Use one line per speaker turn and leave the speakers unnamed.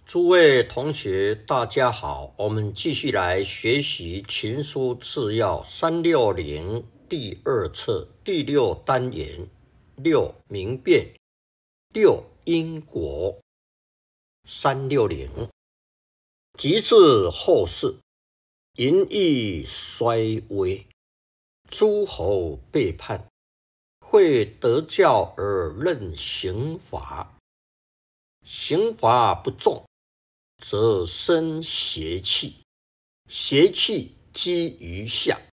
诸位同学，大家好，我们继续来学习《秦书治要》360第二册第6单元6明辨6因果360。及至后世，淫欲衰微，诸侯背叛，会得教而任刑罚，刑罚不重，则生邪气，邪气积于下，